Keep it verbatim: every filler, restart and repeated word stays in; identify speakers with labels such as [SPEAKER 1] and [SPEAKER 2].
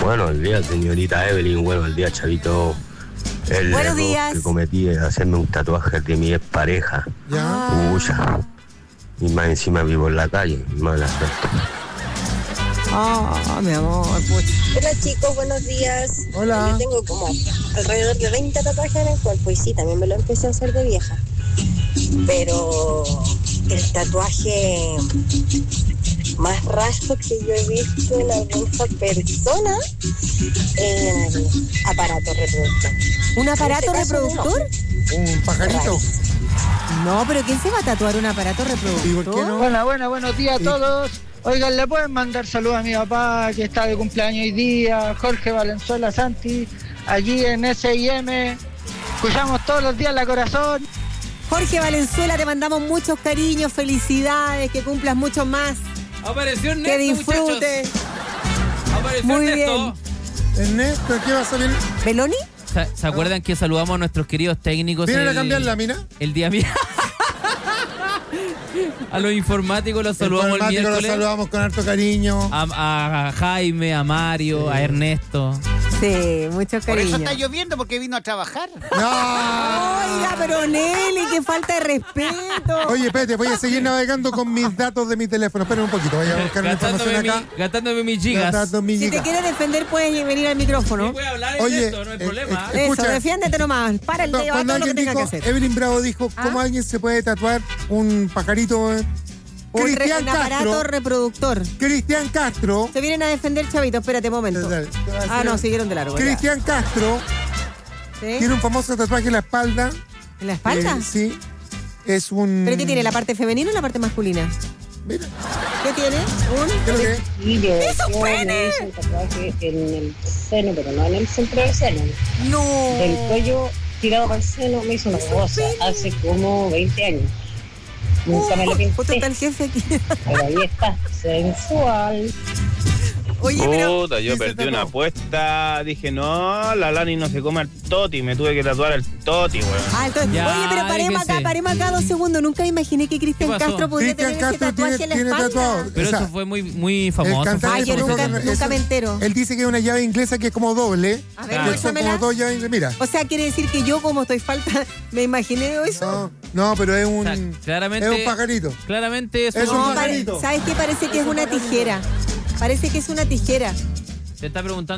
[SPEAKER 1] Buenos días, señorita Evelyn. Buenos días, chavito. El
[SPEAKER 2] Buenos
[SPEAKER 1] error
[SPEAKER 2] días.
[SPEAKER 1] que cometí es hacerme un tatuaje de mi expareja.
[SPEAKER 2] Ya.
[SPEAKER 1] Uya. Y más encima vivo en la calle. Mala suerte.
[SPEAKER 2] Oh, mi amor. Pucha.
[SPEAKER 3] Hola chicos, buenos días.
[SPEAKER 2] Hola.
[SPEAKER 3] Yo tengo como alrededor de veinte tatuajes en el cuerpo y sí, también me lo empecé a hacer de vieja. Pero el tatuaje más rasgo que yo he visto en alguna persona es el aparato reproductor.
[SPEAKER 2] ¿Un aparato
[SPEAKER 3] En este caso,
[SPEAKER 2] reproductor?
[SPEAKER 4] Un pajarito.
[SPEAKER 2] No, pero ¿quién se va a tatuar un aparato reproductor?
[SPEAKER 4] ¿Y por qué no?
[SPEAKER 5] Buenas, buenas, buenos días a
[SPEAKER 4] Sí.
[SPEAKER 5] todos. Oigan, ¿le pueden mandar saludos a mi papá que está de cumpleaños hoy día? Jorge Valenzuela Santi, allí en S I M. Escuchamos todos los días La Corazón.
[SPEAKER 2] Jorge Valenzuela, te mandamos muchos cariños, felicidades, que cumplas mucho más,
[SPEAKER 6] Apareció Ernesto,
[SPEAKER 2] que disfrutes.
[SPEAKER 6] muchachos. Apareció
[SPEAKER 2] Muy
[SPEAKER 6] Ernesto.
[SPEAKER 4] Ernesto, ¿qué vas a venir?
[SPEAKER 2] ¿Beloni?
[SPEAKER 6] ¿Se, ¿Se acuerdan que saludamos a nuestros queridos técnicos?
[SPEAKER 4] ¿Vienen a
[SPEAKER 6] el-
[SPEAKER 4] cambiar la mina?
[SPEAKER 6] El día mi- A los informáticos los saludamos el,
[SPEAKER 4] Informático, lo
[SPEAKER 6] miércoles.
[SPEAKER 4] saludamos con harto cariño.
[SPEAKER 6] A, a Jaime, a Mario,
[SPEAKER 4] Sí.
[SPEAKER 6] a Ernesto.
[SPEAKER 2] Sí, muchos
[SPEAKER 7] Por eso
[SPEAKER 2] cariños.
[SPEAKER 7] está lloviendo, porque vino a trabajar.
[SPEAKER 4] ¡No!
[SPEAKER 2] Oiga, pero Nelly, qué falta de respeto.
[SPEAKER 4] Oye, Pete, voy a seguir navegando con mis datos de mi teléfono. Esperen un poquito, voy a buscar una información
[SPEAKER 6] Gastándome,
[SPEAKER 4] acá.
[SPEAKER 6] mi- gastándome mis gigas.
[SPEAKER 4] Datos, mis
[SPEAKER 2] Si te
[SPEAKER 4] gigas.
[SPEAKER 2] quieres defender, puedes venir al micrófono.
[SPEAKER 6] Voy a hablar
[SPEAKER 4] Oye,
[SPEAKER 6] de esto, no hay
[SPEAKER 4] eh,
[SPEAKER 6] problema.
[SPEAKER 4] eh,
[SPEAKER 2] Eso,
[SPEAKER 4] escucha.
[SPEAKER 2] defiéndete nomás. Para el
[SPEAKER 4] No,
[SPEAKER 2] dedo,
[SPEAKER 4] cuando
[SPEAKER 2] todo lo que
[SPEAKER 4] alguien
[SPEAKER 2] tenga
[SPEAKER 4] dijo,
[SPEAKER 2] que hacer.
[SPEAKER 4] Evelyn Bravo dijo,
[SPEAKER 2] ¿Ah?
[SPEAKER 4] ¿cómo alguien se puede tatuar un pajarito? eh?
[SPEAKER 2] Un, re-
[SPEAKER 4] Cristian
[SPEAKER 2] un aparato
[SPEAKER 4] Castro.
[SPEAKER 2] reproductor.
[SPEAKER 4] Cristian Castro.
[SPEAKER 2] Se vienen a defender, chavito. Espérate un momento.
[SPEAKER 4] Dale, te voy a
[SPEAKER 2] Ah,
[SPEAKER 4] decir-
[SPEAKER 2] no, siguieron de largo. ya.
[SPEAKER 4] Cristian Castro
[SPEAKER 2] ¿Sí?
[SPEAKER 4] tiene un famoso tatuaje en la espalda.
[SPEAKER 2] ¿En la espalda?
[SPEAKER 4] Eh, sí. Es un.
[SPEAKER 2] ¿Pero qué tiene? ¿La parte femenina o la parte masculina?
[SPEAKER 4] Mira,
[SPEAKER 2] ¿Qué tiene? Un...
[SPEAKER 4] ¿qué es lo que es?
[SPEAKER 3] Y yo,
[SPEAKER 2] ¡Eso,
[SPEAKER 3] yo
[SPEAKER 2] pene!
[SPEAKER 3] me hice un tatuaje en el seno, pero no en el centro del seno.
[SPEAKER 2] No.
[SPEAKER 3] Del cuello tirado para el seno me hizo una cosa hace como veinte años. Nunca me lo
[SPEAKER 2] Justo
[SPEAKER 3] pinté,
[SPEAKER 2] está el jefe aquí.
[SPEAKER 3] pero ahí está, sensual.
[SPEAKER 2] Oye, pero...
[SPEAKER 8] Puta, yo
[SPEAKER 4] ¿quién se
[SPEAKER 8] perdí
[SPEAKER 4] tatuó?
[SPEAKER 8] una apuesta. Dije, no, la Lani no se come al Toti. Me tuve que tatuar al Toti, weón.
[SPEAKER 2] Ah, entonces,
[SPEAKER 6] Ya,
[SPEAKER 2] oye, pero paremos
[SPEAKER 6] déjese.
[SPEAKER 2] acá, paremos acá dos segundos. Nunca me imaginé que Cristian
[SPEAKER 6] ¿Qué pasó?
[SPEAKER 2] Castro podría
[SPEAKER 4] Cristian
[SPEAKER 2] tener ese
[SPEAKER 4] Castro
[SPEAKER 2] tatuaje
[SPEAKER 4] tiene,
[SPEAKER 2] en la
[SPEAKER 4] tiene
[SPEAKER 2] espalda.
[SPEAKER 4] tatuado.
[SPEAKER 6] Pero
[SPEAKER 4] O sea,
[SPEAKER 6] eso fue muy, muy
[SPEAKER 4] el
[SPEAKER 6] famoso.
[SPEAKER 4] cantante
[SPEAKER 2] Ay, yo
[SPEAKER 4] por
[SPEAKER 2] nunca-
[SPEAKER 4] favor,
[SPEAKER 2] nunca
[SPEAKER 4] eso-
[SPEAKER 2] me entero.
[SPEAKER 4] Él dice que es una llave inglesa que es como doble.
[SPEAKER 2] A ver,
[SPEAKER 6] Claro.
[SPEAKER 4] Que son
[SPEAKER 2] muéstramela.
[SPEAKER 4] como dos llaves. Mira.
[SPEAKER 2] O sea, quiere decir que yo, como estoy falta, me imaginé eso.
[SPEAKER 4] No, no, pero es
[SPEAKER 6] O
[SPEAKER 4] un.
[SPEAKER 6] sea, claramente,
[SPEAKER 4] es un pajarito.
[SPEAKER 6] Claramente eso
[SPEAKER 4] Es un
[SPEAKER 2] No, pare-
[SPEAKER 4] pajarito.
[SPEAKER 2] ¿sabes qué? Parece que es una tijera. Parece que es una tijera.
[SPEAKER 6] te está preguntando.